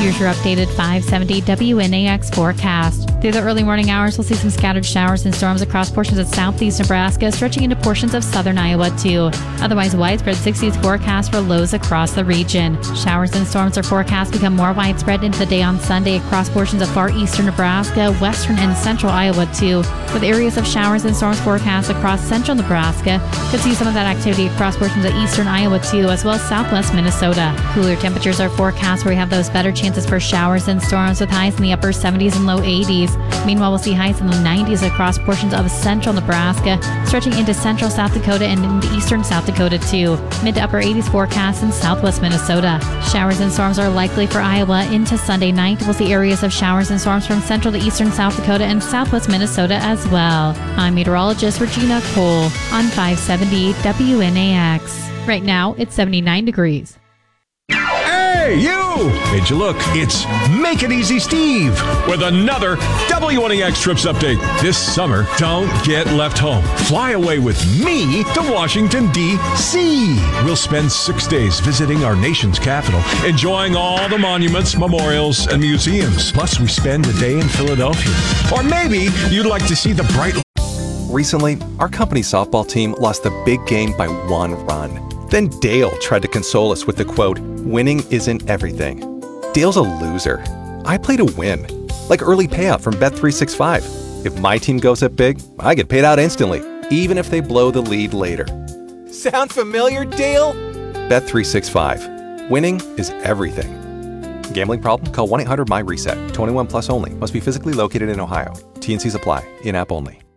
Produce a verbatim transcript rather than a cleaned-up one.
Here's your updated five seventy W N A X forecast. Through the early morning hours, we'll see some scattered showers and storms across portions of southeast Nebraska, stretching into portions of southern Iowa too. Otherwise, widespread sixties forecast for lows across the region. Showers and storms are forecast to become more widespread into the day on Sunday across portions of far eastern Nebraska, western and central Iowa too, with areas of showers and storms forecast across central Nebraska. Could see some of that activity across portions of eastern Iowa too, as well as southwest Minnesota. Cooler temperatures are forecast where we have those better chances for showers and storms with highs in the upper seventies and low eighties. Meanwhile, we'll see highs in the nineties across portions of central Nebraska, stretching into central South Dakota and into eastern South Dakota too. Mid to upper eighties forecast in southwest Minnesota. Showers and storms are likely for Iowa into Sunday night. We'll see areas of showers and storms from central to eastern South Dakota and southwest Minnesota as well. I'm meteorologist Regina Cole on five seventy W N A X. Right now, it's seventy-nine degrees. Hey, you! Made you look. It's Make It Easy Steve with another W N A X Trips update. This summer, don't get left home. Fly away with me to Washington, D C We'll spend six days visiting our nation's capital, enjoying all the monuments, memorials, and museums. Plus, we spend a day in Philadelphia. Or maybe you'd like to see the bright... Recently, our company softball team lost the big game by one run. Then Dale tried to console us with the quote, "Winning isn't everything." Dale's a loser. I play to win. Like early payout from Bet three sixty-five. If my team goes up big, I get paid out instantly, even if they blow the lead later. Sound familiar, Dale? Bet three sixty-five. Winning is everything. Gambling problem? Call one eight hundred M Y RESET. twenty-one plus only. Must be physically located in Ohio. T and Cs apply. In-app only.